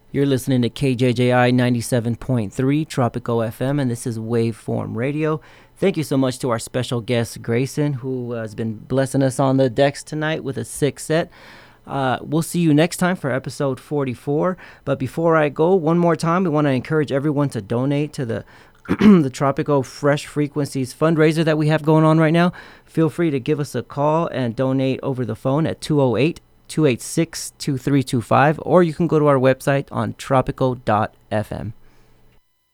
You're listening to KJJI 97.3 Tropico FM, and this is Waveform Radio. Thank you so much to our special guest, Grayson, who has been blessing us on the decks tonight with a sick set. We'll see you next time for episode 44. But before I go, one more time, we want to encourage everyone to donate to the the Tropico Fresh Frequencies fundraiser that we have going on right now. Feel free to give us a call and donate over the phone at 208-286-2325, or you can go to our website on tropico.fm.